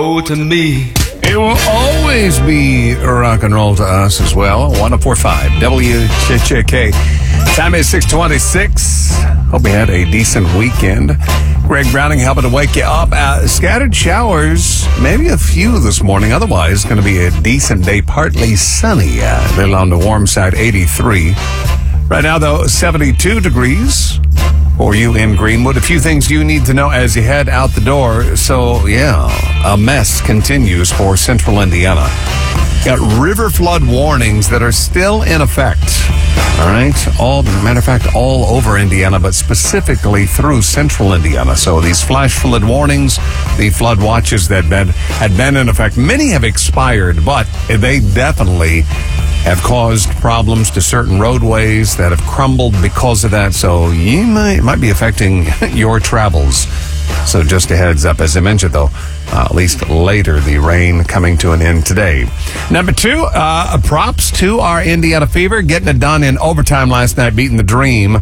Oh, to me. It will always be rock and roll to us as well. 104.5 WCHK. Time is 6:26. Hope you had a decent weekend. Greg Browning helping to wake you up. Scattered showers, maybe a few this morning. Otherwise, going to be a decent day. Partly sunny. A little on the warm side, 83. Right now, though, 72 degrees for you in Greenwood. A few things you need to know as you head out the door. So, yeah, a mess continues for central Indiana. Got river flood warnings that are still in effect. All right. Matter of fact, all over Indiana, but specifically through central Indiana. So these flash flood warnings, the flood watches that had been in effect, many have expired, but they definitely have caused problems to certain roadways that have crumbled because of that. So it might be affecting your travels. So just a heads up. As I mentioned, though, at least later, the rain coming to an end today. Number two, props to our Indiana Fever, getting it done in overtime last night, beating the Dream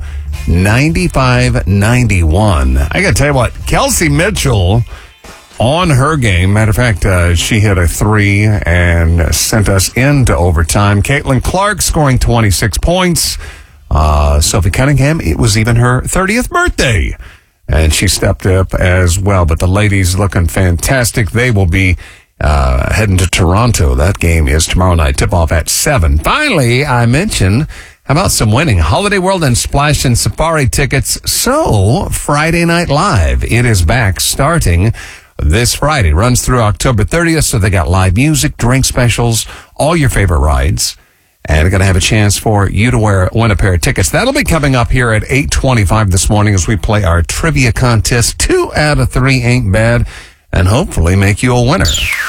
95-91. I got to tell you what, Kelsey Mitchell on her game. Matter of fact, she hit a 3 and sent us into overtime. Caitlin Clark scoring 26 points. Sophie Cunningham, it was even her 30th birthday. And she stepped up as well. But the ladies looking fantastic. They will be heading to Toronto. That game is tomorrow night. Tip-off at 7. Finally, I mentioned, how about some winning? Holiday World and Splash and Safari tickets. So, Friday Night Live. It is back starting this Friday. Runs through October 30th. So they got live music, drink specials, all your favorite rides. And we're going to have a chance for you to win a pair of tickets. That'll be coming up here at 8:25 this morning as we play our trivia contest. 2 out of 3 ain't bad, and hopefully make you a winner.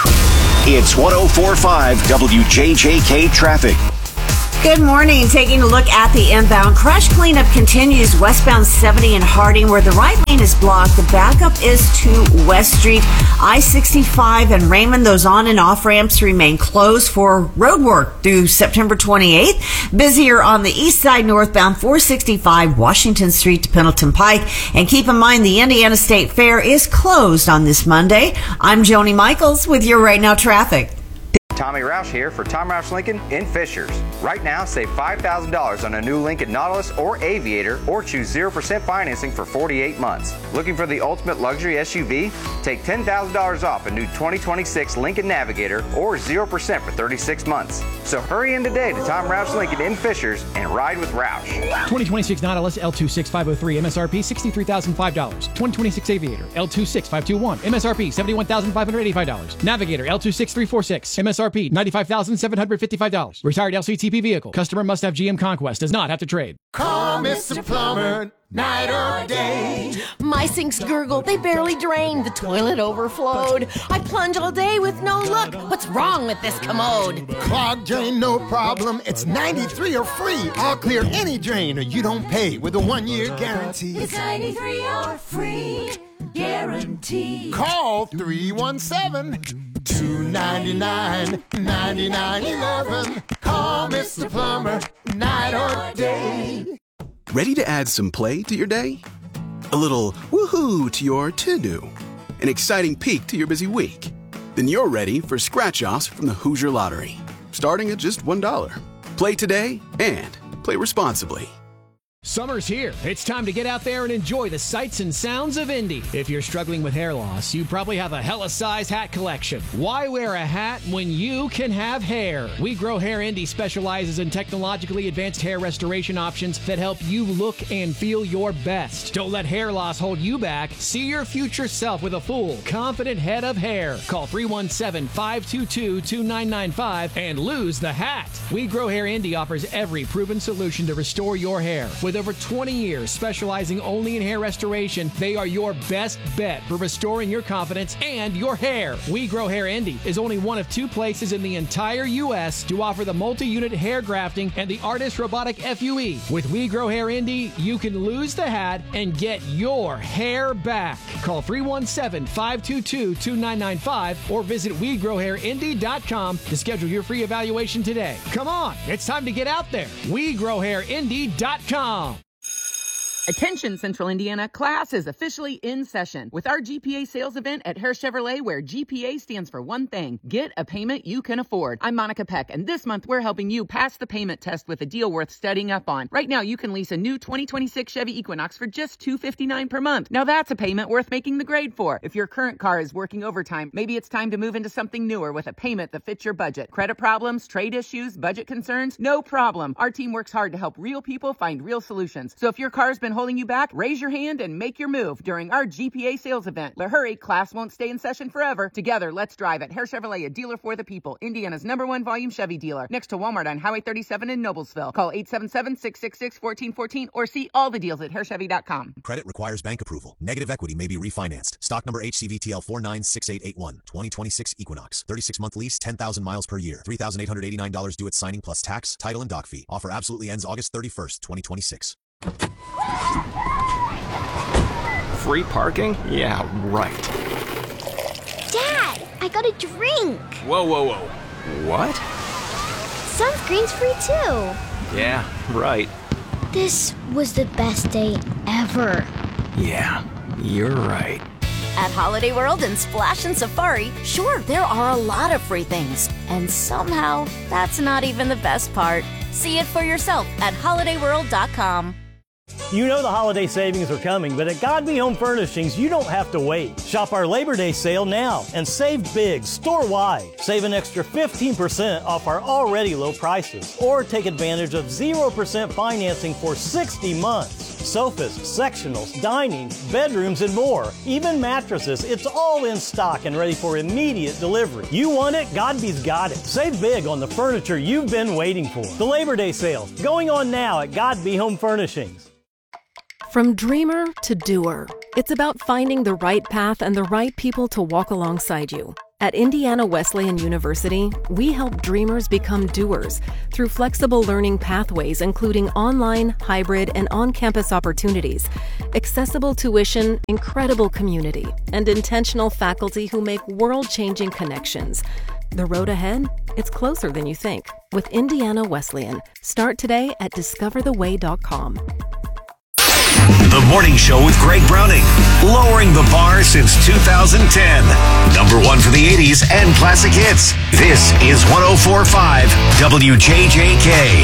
It's 104.5 WJJK Traffic. Good morning. Taking a look at the inbound. Crash cleanup continues westbound 70 in Harding, where the right lane is blocked. The backup is to West Street. I-65 and Raymond, those on and off ramps remain closed for road work through September 28th. Busier on the east side northbound 465 Washington Street to Pendleton Pike. And keep in mind the Indiana State Fair is closed on this Monday. I'm Joni Michaels with your Right Now traffic. Tommy Roush here for Tom Roush Lincoln in Fishers. Right now, save $5,000 on a new Lincoln Nautilus or Aviator, or choose 0% financing for 48 months. Looking for the ultimate luxury SUV? Take $10,000 off a new 2026 Lincoln Navigator, or 0% for 36 months. So hurry in today to Tom Roush Lincoln in Fishers and ride with Roush. 2026 Nautilus L26503 MSRP $63,005. 2026 Aviator L26521 MSRP $71,585. Navigator L26346 MSRP $95,755. Retired LCTP vehicle. Customer must have GM Conquest. Does not have to trade. Call Mr. Plumber, night or day. My sinks gurgle, they barely drain. The toilet overflowed. I plunge all day with no luck. What's wrong with this commode? Clogged drain, no problem. It's 93 or free. I'll clear any drain or you don't pay with a 1-year guarantee. It's 93 or free guarantee. Call 317-299-9911. Call Mr. Plumber, night or day. Ready to add some play to your day? A little woohoo to your to-do? An exciting peek to your busy week? Then you're ready for scratch-offs from the Hoosier Lottery, starting at just $1. Play today and play responsibly. Summer's here. It's time to get out there and enjoy the sights and sounds of Indy. If you're struggling with hair loss, you probably have a hella size hat collection. Why wear a hat when you can have hair? We Grow Hair Indy specializes in technologically advanced hair restoration options that help you look and feel your best. Don't let hair loss hold you back. See your future self with a full, confident head of hair. Call 317-522-2995 and lose the hat. We Grow Hair Indy offers every proven solution to restore your hair. With over 20 years specializing only in hair restoration, they are your best bet for restoring your confidence and your hair. We Grow Hair Indy is only one of 2 places in the entire U.S. to offer the multi-unit hair grafting and the ARTIST robotic FUE. With We Grow Hair Indy, you can lose the hat and get your hair back. Call 317-522-2995 or visit WeGrowHairIndy.com to schedule your free evaluation today. Come on, it's time to get out there. WeGrowHairIndy.com. Attention Central Indiana, class is officially in session with our GPA sales event at Hare Chevrolet, where GPA stands for one thing: get a payment you can afford. I'm Monica Peck, and this month we're helping you pass the payment test with a deal worth studying up on. Right now you can lease a new 2026 Chevy Equinox for just $259 per month. Now that's a payment worth making the grade for. If your current car is working overtime, maybe it's time to move into something newer with a payment that fits your budget. Credit problems, trade issues, budget concerns? No problem. Our team works hard to help real people find real solutions. So if your car's been holding you back, raise your hand and make your move during our GPA sales event. But hurry, class won't stay in session forever. Together, let's drive at Hare Chevrolet, a dealer for the people. Indiana's #1 volume Chevy dealer. Next to Walmart on Highway 37 in Noblesville. Call 877-666-1414 or see all the deals at HareChevy.com. Credit requires bank approval. Negative equity may be refinanced. Stock number HCVTL 496881. 2026 Equinox. 36-month lease, 10,000 miles per year. $3,889 due at signing plus tax, title, and dock fee. Offer absolutely ends August 31st, 2026. Free parking? Yeah, right. Dad, I got a drink. Whoa. What? Sunscreen's free too. Yeah, right. This was the best day ever. Yeah, you're right. At Holiday World and Splash and Safari, sure, there are a lot of free things. And somehow, that's not even the best part. See it for yourself at holidayworld.com. You know the holiday savings are coming, but at Godby Home Furnishings, you don't have to wait. Shop our Labor Day sale now and save big store-wide. Save an extra 15% off our already low prices. Or take advantage of 0% financing for 60 months. Sofas, sectionals, dining, bedrooms, and more. Even mattresses, it's all in stock and ready for immediate delivery. You want it? Godby's got it. Save big on the furniture you've been waiting for. The Labor Day sale, going on now at Godby Home Furnishings. From dreamer to doer, it's about finding the right path and the right people to walk alongside you. At Indiana Wesleyan University, we help dreamers become doers through flexible learning pathways, including online, hybrid, and on-campus opportunities, accessible tuition, incredible community, and intentional faculty who make world-changing connections. The road ahead? It's closer than you think. With Indiana Wesleyan. Start today at discovertheway.com. The Morning Show with Greg Browning, lowering the bar since 2010. #1 for the 80s and classic hits. This is 104.5 WJJK.